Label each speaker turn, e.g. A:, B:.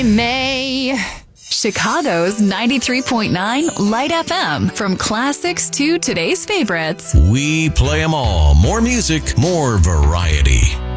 A: May. Chicago's 93.9 Light FM. From classics to today's favorites.
B: We play them all. More music, more variety.